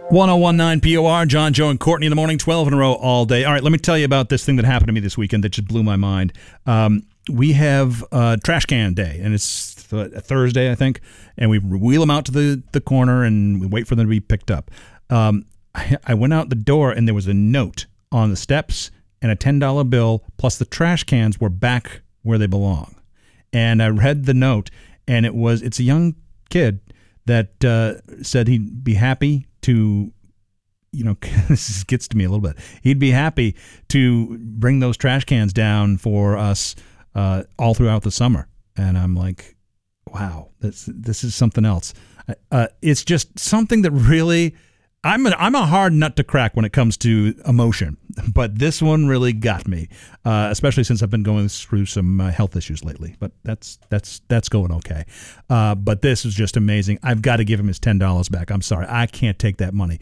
1019 POR, John, Joe, and Courtney in the morning, 12 in a row all day. All right, let me tell you about this thing that happened to me this weekend that just blew my mind. We have trash can day, and it's a Thursday, I think, and we wheel them out to the corner, and we wait for them to be picked up. I went out the door, and there was a note on the steps and a $10 bill, plus the trash cans were back where they belong. And I read the note, and it's a young kid that said he'd be happy to, this gets to me a little bit. He'd be happy to bring those trash cans down for us all throughout the summer. And I'm like, wow, this is something else. It's just something that really, I'm a hard nut to crack when it comes to emotion, but this one really got me, especially since I've been going through some health issues lately. But that's going okay. But this is just amazing. I've got to give him his $10 back. I'm sorry, I can't take that money.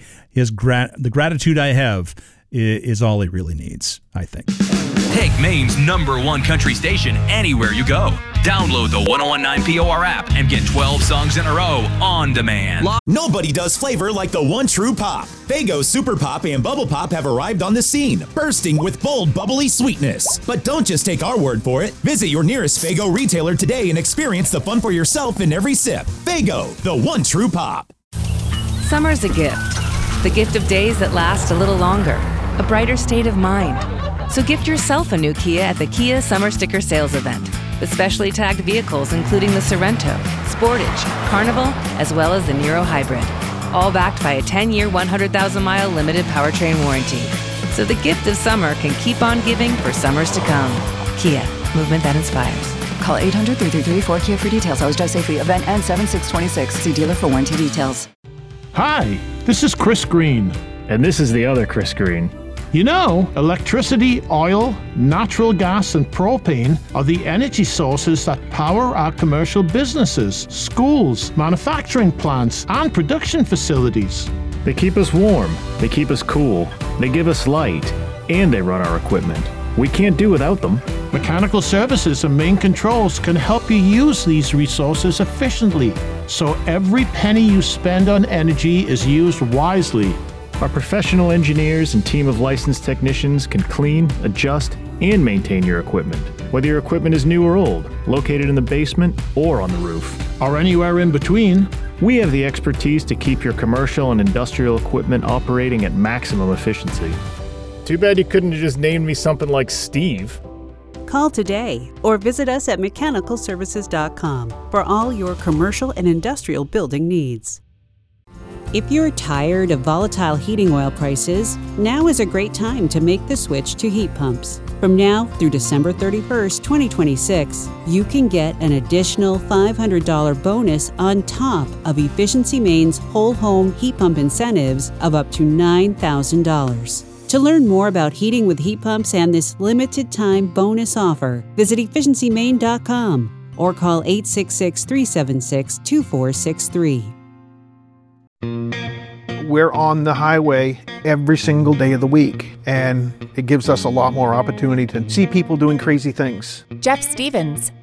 The gratitude I have is all he really needs, I think. Take Maine's #1 country station anywhere you go. Download the 1019 POR app and get 12 songs in a row on demand. Nobody does flavor like the one true pop. Faygo Super Pop and Bubble Pop have arrived on the scene, bursting with bold, bubbly sweetness. But don't just take our word for it. Visit your nearest Faygo retailer today and experience the fun for yourself in every sip. Faygo, the one true pop. Summer's a gift. The gift of days that last a little longer. A brighter state of mind. So gift yourself a new Kia at the Kia Summer Sticker Sales Event. With specially tagged vehicles including the Sorrento, Sportage, Carnival, as well as the Niro Hybrid. All backed by a 10-year, 100,000-mile limited powertrain warranty. So the gift of summer can keep on giving for summers to come. Kia, movement that inspires. Call 800-333-4KIA for details. Always drive safely. Event ends 7/6/26. See dealer for warranty details. Hi, this is Chris Green. And this is the other Chris Green. You know, electricity, oil, natural gas, and propane are the energy sources that power our commercial businesses, schools, manufacturing plants, and production facilities. They keep us warm, they keep us cool, they give us light, and they run our equipment. We can't do without them. Mechanical Services and Main Controls can help you use these resources efficiently, so every penny you spend on energy is used wisely. Our professional engineers and team of licensed technicians can clean, adjust, and maintain your equipment, whether your equipment is new or old, located in the basement or on the roof. Or anywhere in between. We have the expertise to keep your commercial and industrial equipment operating at maximum efficiency. Too bad you couldn't have just named me something like Steve. Call today or visit us at mechanicalservices.com for all your commercial and industrial building needs. If you're tired of volatile heating oil prices, now is a great time to make the switch to heat pumps. From now through December 31st, 2026, you can get an additional $500 bonus on top of Efficiency Maine's whole home heat pump incentives of up to $9,000. To learn more about heating with heat pumps and this limited time bonus offer, visit efficiencymaine.com or call 866-376-2463. We're on the highway every single day of the week, and it gives us a lot more opportunity to see people doing crazy things. Jeff Stevens,